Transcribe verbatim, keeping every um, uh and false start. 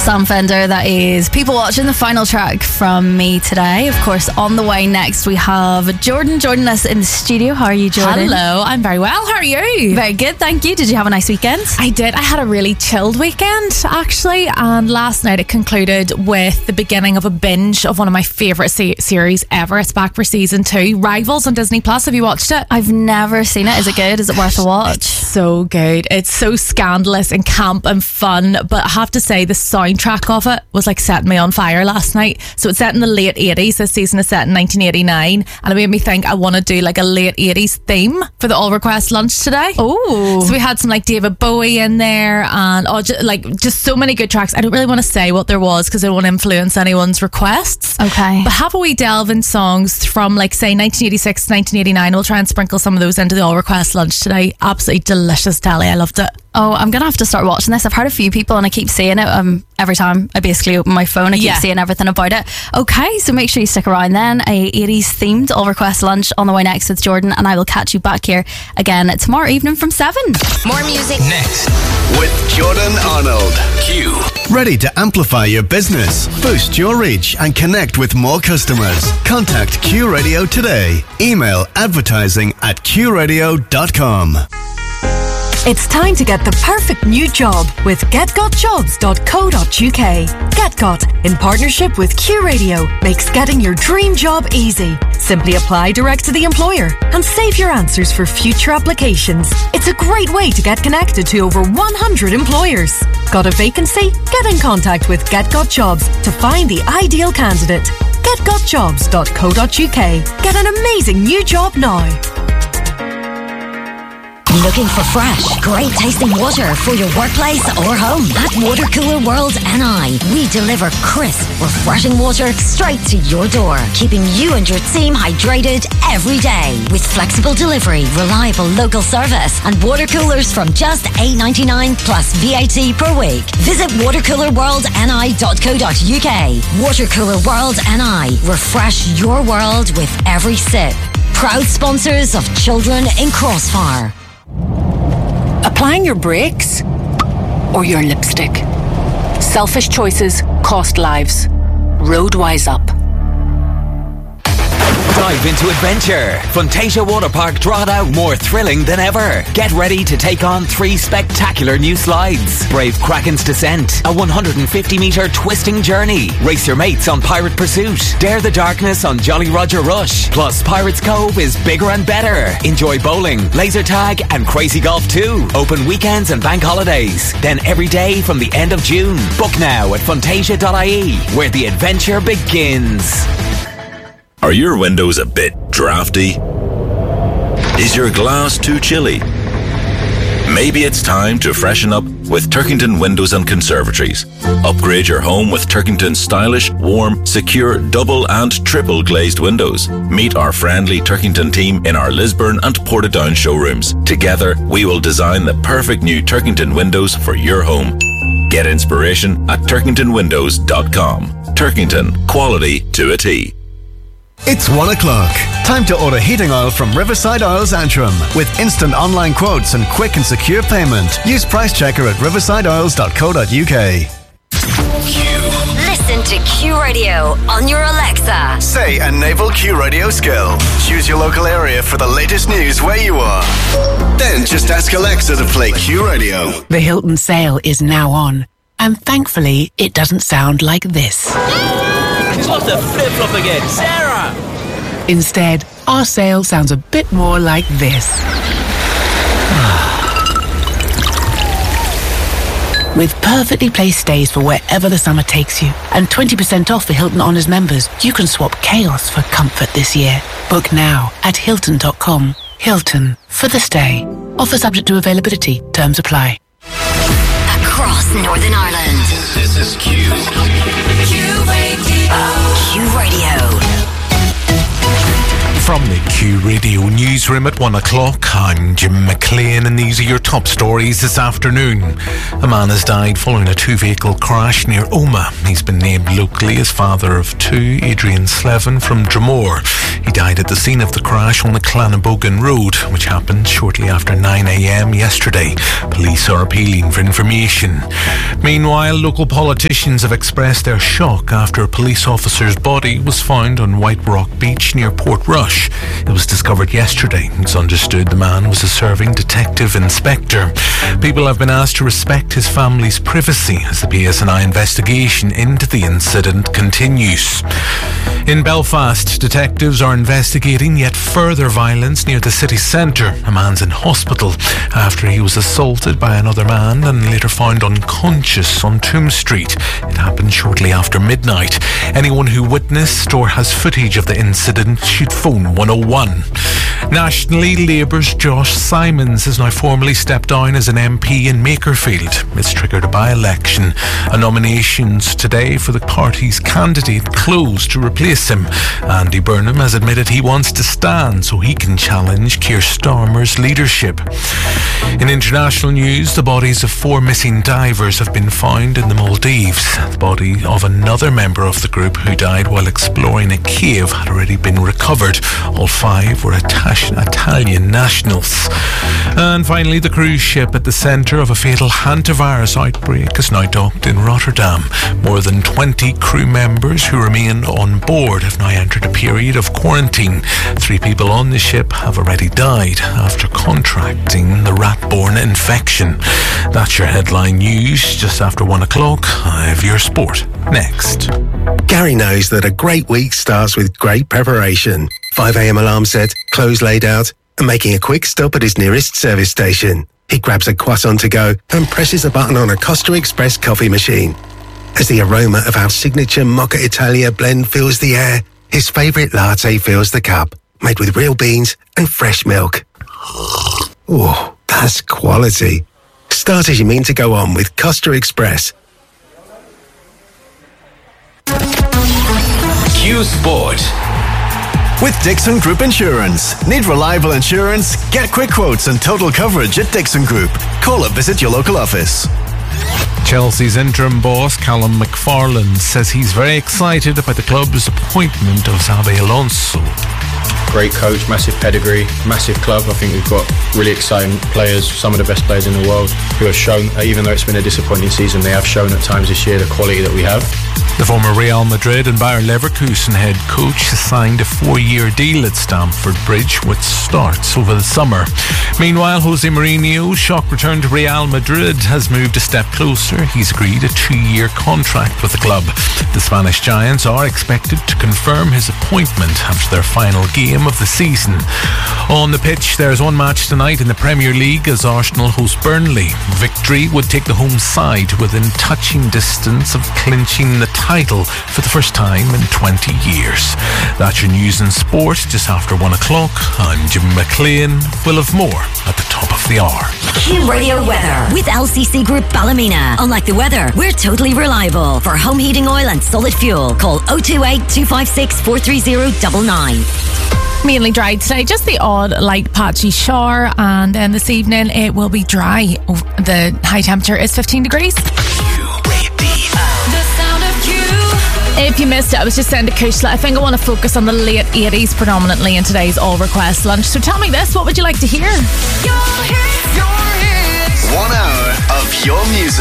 Sam Fender, that is People Watching, the final track from me today. Of course, on the way next we have Jordan joining us in the studio. How are you, Jordan? Hello, I'm very well. How are you? Very good, thank you. Did you have a nice weekend? I did. I had a really chilled weekend, actually, and last night it concluded with the beginning of a binge of one of my favourite se- series ever. It's back for season two, Rivals on Disney Plus. Have you watched it? I've never seen it. Is it good? Is it worth a watch? It's so good. It's so scandalous and camp and fun, but I have to say the soundtrack of it was like setting me on fire last night. So it's set in the late eighties. This season is set in nineteen eighty-nine, and it made me think I want to do like a late eighties theme for the All Request lunch today. Oh, so we had some like David Bowie in there, and oh, just, like just so many good tracks. I don't really want to say what there was because I don't want to influence anyone's requests. Okay, but have a wee delve in songs from like say nineteen eighty-six to nineteen eighty-nine. We'll try and sprinkle some of those into the All Request lunch today. Absolutely delicious telly. I loved it. Oh, I'm gonna have to start watching this. I've heard a few people and I keep seeing it um, every time I basically open my phone. I keep yeah. seeing everything about it. Okay, so make sure you stick around then. A eighties themed All Request lunch on the way next with Jordan, and I will catch you back here again tomorrow evening from seven. More music next with Jordan Arnold. Q. Ready to amplify your business, boost your reach, and connect with more customers? Contact Q Radio today. Email advertising at q radio dot com. It's time to get the perfect new job with get got jobs dot co dot uk. GetGot, in partnership with Q Radio, makes getting your dream job easy. Simply apply direct to the employer and save your answers for future applications. It's a great way to get connected to over one hundred employers. Got a vacancy? Get in contact with GetGot Jobs to find the ideal candidate. get got jobs dot co dot uk. Get an amazing new job now. Looking for fresh, great tasting water for your workplace or home? At Water Cooler World N I, we deliver crisp, refreshing water straight to your door, keeping you and your team hydrated every day. With flexible delivery, reliable local service, and water coolers from just eight ninety-nine plus V A T per week. Visit water cooler world n i dot co dot uk. Water Cooler World N I. Refresh your world with every sip. Proud sponsors of Children in Crossfire. Applying your brakes or your lipstick? Selfish choices cost lives. Roadwise Up. Dive into adventure. Fantasia Water Park Drogheda, more thrilling than ever. Get ready to take on three spectacular new slides. Brave Kraken's Descent, a one hundred fifty metre twisting journey. Race your mates on Pirate Pursuit. Dare the darkness on Jolly Roger Rush. Plus, Pirates Cove is bigger and better. Enjoy bowling, laser tag, and crazy golf too. Open weekends and bank holidays. Then every day from the end of June. Book now at fantasia dot I E, where the adventure begins. Are your windows a bit drafty? Is your glass too chilly? Maybe it's time to freshen up with Turkington Windows and Conservatories. Upgrade your home with Turkington's stylish, warm, secure, double and triple glazed windows. Meet our friendly Turkington team in our Lisburn and Portadown showrooms. Together, we will design the perfect new Turkington windows for your home. Get inspiration at turkington windows dot com. Turkington, quality to a T. It's one o'clock. Time to order heating oil from Riverside Oils Antrim with instant online quotes and quick and secure payment. Use Price Checker at riverside oils dot co dot uk. Listen to Q Radio on your Alexa. Say a naval Q Radio skill. Choose your local area for the latest news where you are. Then just ask Alexa to play Q Radio. The Hilton sale is now on, and thankfully it doesn't sound like this. What's the flip-flop again, Sarah? Instead, our sale sounds a bit more like this. With perfectly placed stays for wherever the summer takes you, and twenty percent off for Hilton Honors members, you can swap chaos for comfort this year. Book now at hilton dot com. Hilton, for the stay. Offer subject to availability. Terms apply. Across Northern Ireland. This is Q. Q Radio. Q Radio. From the Q Radio newsroom at one o'clock, I'm Jim McLean and these are your top stories this afternoon. A man has died following a two-vehicle crash near Omagh. He's been named locally as father of two, Adrian Slevin from Dromore. He died at the scene of the crash on the Clannabogan Road, which happened shortly after nine a.m. yesterday. Police are appealing for information. Meanwhile, local politicians have expressed their shock after a police officer's body was found on White Rock Beach near Portrush. It was discovered yesterday. It's understood the man was a serving detective inspector. People have been asked to respect his family's privacy as the P S N I investigation into the incident continues. In Belfast, detectives are investigating yet further violence near the city centre. A man's in hospital after he was assaulted by another man and later found unconscious on Tomb Street. It happened shortly after midnight. Anyone who witnessed or has footage of the incident should phone one oh one. Nationally, Labour's Josh Simons has now formally stepped down as an M P in Makerfield. It's triggered a by-election. A nominations today for the party's candidate closed to replace him. Andy Burnham has admitted he wants to stand so he can challenge Keir Starmer's leadership. In international news, the bodies of four missing divers have been found in the Maldives. The body of another member of the group who died while exploring a cave had already been recovered. All five were Italian nationals. And finally, the cruise ship at the centre of a fatal hantavirus outbreak is now docked in Rotterdam. More than twenty crew members who remain on board have now entered a period of quarantine. Three people on the ship have already died after contracting the rat-borne infection. That's your headline news. Just after one o'clock, I have your sport next. Gary knows that a great week starts with great preparation. five a.m. alarm set, clothes laid out, and making a quick stop at his nearest service station. He grabs a croissant to go and presses a button on a Costa Express coffee machine. As the aroma of our signature Mocha Italia blend fills the air, his favourite latte fills the cup, made with real beans and fresh milk. Oh, that's quality. Start as you mean to go on with Costa Express. Q Sport. With Dixon Group Insurance. Need reliable insurance? Get quick quotes and total coverage at Dixon Group. Call or visit your local office. Chelsea's interim boss, Callum McFarland, says he's very excited about the club's appointment of Xabi Alonso. Great coach, massive pedigree, massive club. I think we've got really exciting players, some of the best players in the world, who have shown, even though it's been a disappointing season, they have shown at times this year the quality that we have. The former Real Madrid and Bayer Leverkusen head coach has signed a four-year deal at Stamford Bridge, which starts over the summer. Meanwhile, Jose Mourinho's shock return to Real Madrid has moved a step closer. He's agreed a two-year contract with the club. The Spanish Giants are expected to confirm his appointment after their final game of the season. On the pitch, there's one match tonight in the Premier League as Arsenal host Burnley. Victory would take the home side within touching distance of clinching the title for the first time in twenty years. That's your news and sport just after one o'clock. I'm Jim McLean. We'll have more at the top of the hour. Q Radio weather with L C C Group Ballymena. Unlike the weather, we're totally reliable. For home heating oil and solid fuel, call oh two eight, two five six, four three zero nine nine. Mainly dry today, just the odd light patchy shower, and then this evening it will be dry. The high temperature is fifteen degrees. If you missed it, I was just saying to Kushla, I think I want to focus on the late eighties predominantly in today's All Request Lunch. So tell me this, what would you like to hear? One hour of your music.